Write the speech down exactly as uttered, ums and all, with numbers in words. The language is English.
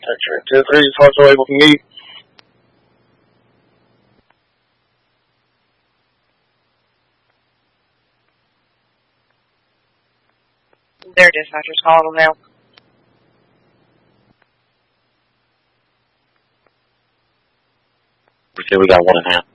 X-ray two three, partial able to meet. Their dispatcher's calling them now. We say we got one and a half.